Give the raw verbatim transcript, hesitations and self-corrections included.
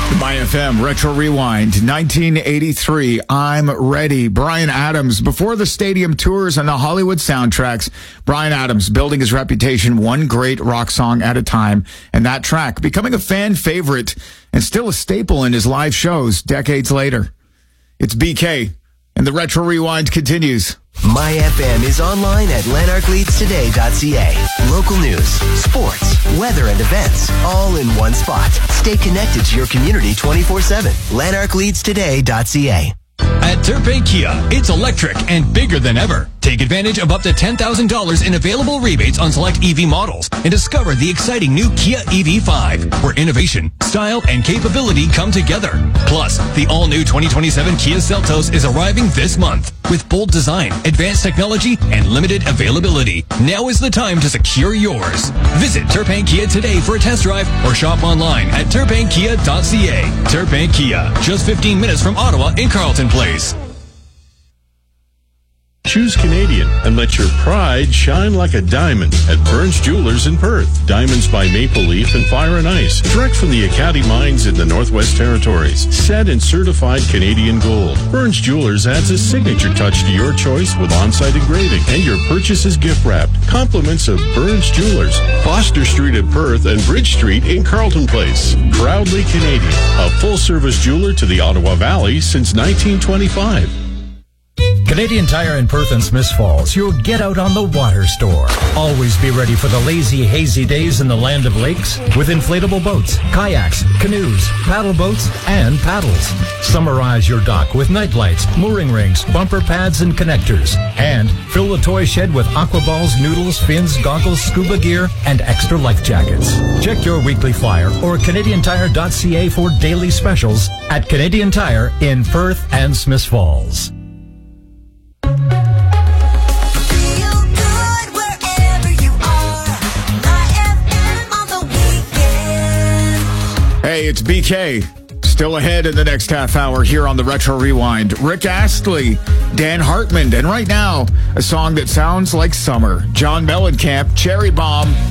My F M Retro Rewind, nineteen eighty-three, I'm Ready. Bryan Adams, before the stadium tours and the Hollywood soundtracks, Bryan Adams building his reputation one great rock song at a time, and that track becoming a fan favorite and still a staple in his live shows decades later. It's B K, and the Retro Rewind continues. My F M is online at lanark leads today dot c a. Local news, sports, weather, and events, all in one spot. Stay connected to your community twenty-four seven. lanark leads today dot c a. At Turpin Kia, it's electric and bigger than ever. Take advantage of up to ten thousand dollars in available rebates on select E V models and discover the exciting new Kia E V five, where innovation, style, and capability come together. Plus, the all-new twenty twenty-seven Kia Seltos is arriving this month with bold design, advanced technology, and limited availability. Now is the time to secure yours. Visit Turpin Kia today for a test drive or shop online at turpin kia dot c a. Turpin Kia, just fifteen minutes from Ottawa in Carleton Place. Choose Canadian and let your pride shine like a diamond at Burns Jewelers in Perth. Diamonds by Maple Leaf and Fire and Ice. Direct from the Acadie mines in the Northwest Territories. Set in certified Canadian gold. Burns Jewelers adds a signature touch to your choice with on-site engraving. And your purchase is gift wrapped. Compliments of Burns Jewelers. Foster Street in Perth and Bridge Street in Carleton Place. Proudly Canadian. A full-service jeweler to the Ottawa Valley since nineteen twenty-five. Canadian Tire in Perth and Smiths Falls, your get out on the water store. Always be ready for the lazy, hazy days in the land of lakes with inflatable boats, kayaks, canoes, paddle boats, and paddles. Summarize your dock with night lights, mooring rings, bumper pads, and connectors. And fill the toy shed with aqua balls, noodles, fins, goggles, scuba gear, and extra life jackets. Check your weekly flyer or canadian tire dot c a for daily specials at Canadian Tire in Perth and Smiths Falls. Hey, it's B K. Still ahead in the next half hour here on the Retro Rewind. Rick Astley, Dan Hartman, and right now, a song that sounds like summer. John Mellencamp, Cherry Bomb.